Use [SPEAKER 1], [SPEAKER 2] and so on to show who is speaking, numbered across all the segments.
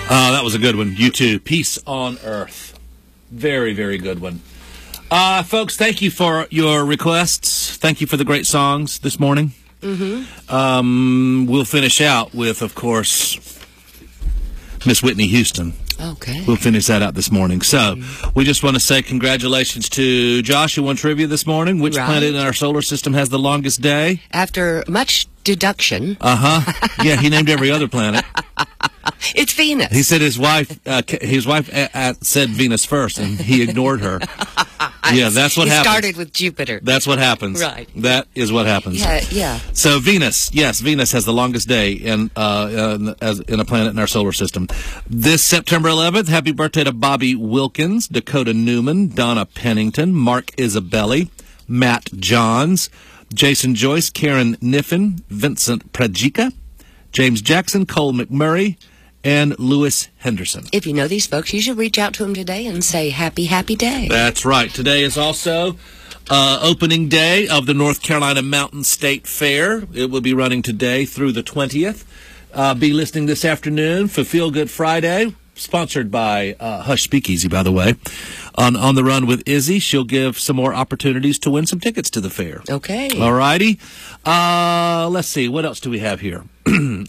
[SPEAKER 1] That was a good one. You too. Peace on Earth. Very, very good one. Folks, thank you for your requests. Thank you for the great songs this morning. We'll finish out with, of course, Miss Whitney Houston.
[SPEAKER 2] Okay.
[SPEAKER 1] We'll finish that out this morning. So, we just want to say congratulations to Josh, who won trivia this morning. Which planet in our solar system has the longest day?
[SPEAKER 2] After much deduction.
[SPEAKER 1] Yeah, he named every other planet.
[SPEAKER 2] It's Venus.
[SPEAKER 1] He said his wife said Venus first, and he ignored her. Yeah, that's what happens.
[SPEAKER 2] He started with Jupiter.
[SPEAKER 1] That's what happens.
[SPEAKER 2] Right.
[SPEAKER 1] That is what happens.
[SPEAKER 2] Yeah.
[SPEAKER 1] So Venus, yes, Venus has the longest day in a planet in our solar system. This September 11th, happy birthday to Bobby Wilkins, Dakota Newman, Donna Pennington, Mark Isabelli, Matt Johns, Jason Joyce, Karen Niffen, Vincent Prajica, James Jackson, Cole McMurray, and Lewis Henderson.
[SPEAKER 2] If you know these folks, you should reach out to them today and say, happy day.
[SPEAKER 1] That's right. Today is also opening day of the North Carolina Mountain State Fair. It will be running today through the 20th. Be listening this afternoon for Feel Good Friday, sponsored by Hush Speakeasy, by the way. On the Run with Izzy, she'll give some more opportunities to win some tickets to the fair.
[SPEAKER 2] Okay.
[SPEAKER 1] All righty. Let's see. What else do we have here? Do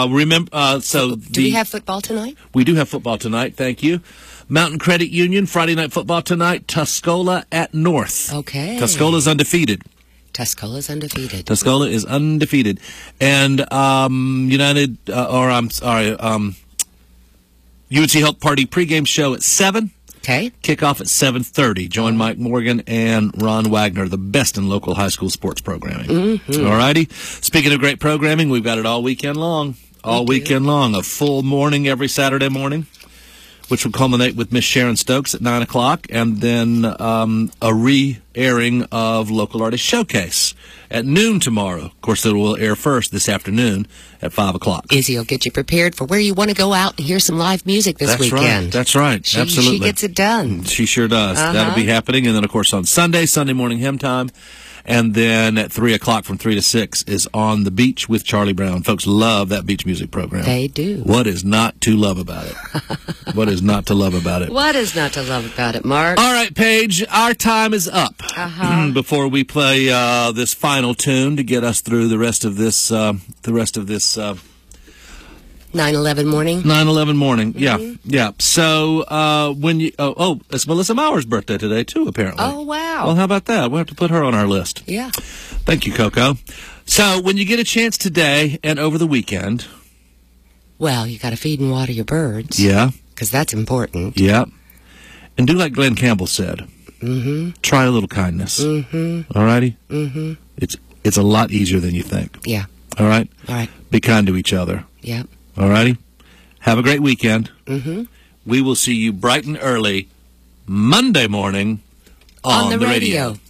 [SPEAKER 1] we have
[SPEAKER 2] football tonight?
[SPEAKER 1] We do have football tonight. Thank you. Mountain Credit Union, Friday night football tonight. Tuscola at North.
[SPEAKER 2] Okay.
[SPEAKER 1] Tuscola's undefeated.
[SPEAKER 2] Tuscola is undefeated.
[SPEAKER 1] And UNC Health Party pregame show at 7.
[SPEAKER 2] Okay.
[SPEAKER 1] Kickoff at 7:30. Join Mike Morgan and Ron Wagner, the best in local high school sports programming. All righty. Speaking of great programming, we've got it all weekend long. A full morning every Saturday morning, which will culminate with Miss Sharon Stokes at 9 o'clock, and then a re-airing of Local Artist Showcase at noon tomorrow. Of course, it will air first this afternoon at 5 o'clock.
[SPEAKER 2] Izzy will get you prepared for where you want to go out and hear some live music this weekend.
[SPEAKER 1] That's right. Absolutely.
[SPEAKER 2] She gets it done.
[SPEAKER 1] She sure does. That'll be happening. And then, of course, on Sunday morning hymn time. And then at 3 o'clock from 3 to 6 is On the Beach with Charlie Brown. Folks love that beach music program.
[SPEAKER 2] They do.
[SPEAKER 1] What is not to love about it? What is not to love about it?
[SPEAKER 2] What is not to love about it, Mark?
[SPEAKER 1] All right, Paige, our time is up. Before we play this final tune to get us through the rest of this
[SPEAKER 2] 9/11 morning.
[SPEAKER 1] 9/11 morning. Yeah. So it's Melissa Maurer's birthday today too, apparently.
[SPEAKER 2] Oh wow.
[SPEAKER 1] Well, how about that? We'll have to put her on our list.
[SPEAKER 2] Yeah.
[SPEAKER 1] Thank you, Coco. So when you get a chance today and over the weekend,
[SPEAKER 2] well, you got to feed and water your birds.
[SPEAKER 1] Yeah.
[SPEAKER 2] Because that's important.
[SPEAKER 1] Yeah. And do like Glenn Campbell said. Try a little kindness. All righty. It's a lot easier than you think.
[SPEAKER 2] Yeah.
[SPEAKER 1] All right.
[SPEAKER 2] All right.
[SPEAKER 1] Be kind to each other.
[SPEAKER 2] Yeah.
[SPEAKER 1] All righty. Have a great weekend. We will see you bright and early Monday morning on the radio.